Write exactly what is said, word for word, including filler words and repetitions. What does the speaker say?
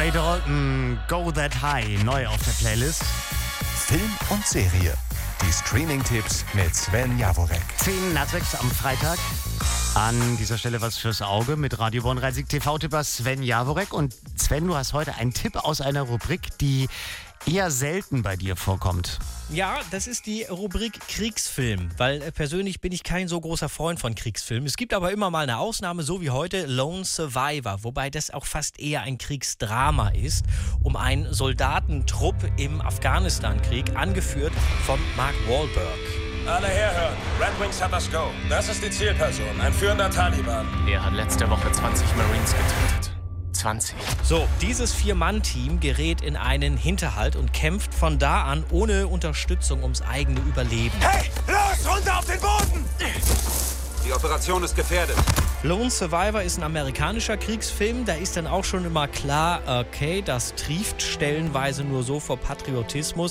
Ray Dalton, Go That High, neu auf der Playlist. Film und Serie. Die Streaming-Tipps mit Sven Jaworek. zehn nach sechs am Freitag. An dieser Stelle was fürs Auge mit Radio Bonn-Reisig T V-Tipper Sven Jaworek. Und Sven, du hast heute einen Tipp aus einer Rubrik, die eher selten bei dir vorkommt. Ja, das ist die Rubrik Kriegsfilm, weil äh, persönlich bin ich kein so großer Freund von Kriegsfilmen. Es gibt aber immer mal eine Ausnahme, so wie heute Lone Survivor, wobei das auch fast eher ein Kriegsdrama ist, um einen Soldatentrupp im Afghanistan-Krieg, angeführt von Mark Wahlberg. Alle herhören. Red Wings hat das Go. Das ist die Zielperson, ein führender Taliban. Er hat letzte Woche zwanzig Marines getötet. zwanzig. So, dieses Vier-Mann-Team gerät in einen Hinterhalt und kämpft von da an ohne Unterstützung ums eigene Überleben. Hey, los, runter auf den Boden! Die Operation ist gefährdet. Lone Survivor ist ein amerikanischer Kriegsfilm. Da ist dann auch schon immer klar, okay, das trieft stellenweise nur so vor Patriotismus.